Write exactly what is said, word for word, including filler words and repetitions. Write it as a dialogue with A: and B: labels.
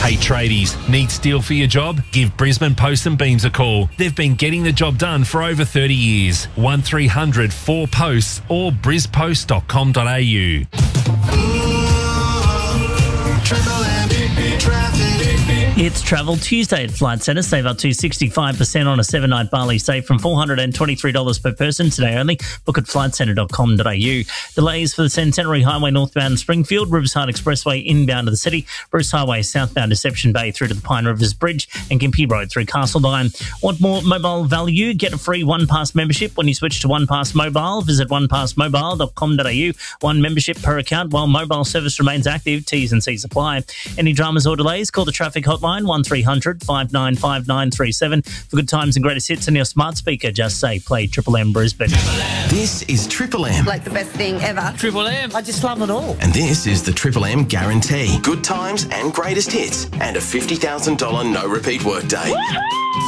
A: Hey tradies, need steel for your job? Give Brisbane Post and Beams a call. They've been getting the job done for over thirty years. one three hundred four posts or bris post dot com dot a u.
B: It's Travel Tuesday at Flight Centre. Save up to sixty-five percent on a seven-night Bali stay from four hundred twenty-three dollars per person today only. Book at flight centre dot com dot a u. Delays for the Centenary Highway northbound Springfield, Riverside Expressway inbound to the city, Bruce Highway southbound Deception Bay through to the Pine Rivers Bridge, and Gympie Road through Castledine. Want more mobile value? Get a free OnePass membership when you switch to OnePass Mobile. Visit one pass mobile dot com dot a u. One membership per account while mobile service remains active. T's and C's apply. Any dramas or delays? Call the traffic hotline one three hundred five nine five nine three seven. For good times and greatest hits on your smart speaker, just say play Triple M Brisbane.
C: This is Triple M.
D: Like the best thing ever.
B: Triple M. I just love it all.
C: And this is the Triple M guarantee. Good times and greatest hits and a fifty thousand dollars no repeat workday.